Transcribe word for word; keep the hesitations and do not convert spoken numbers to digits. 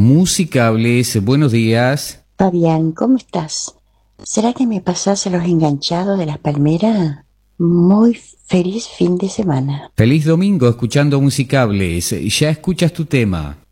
Musicables. Buenos días. Fabián, ¿cómo estás? ¿Será que me pasás a los enganchados de las palmeras? Muy feliz fin de semana. Feliz domingo escuchando Musicables. Ya escuchas tu tema.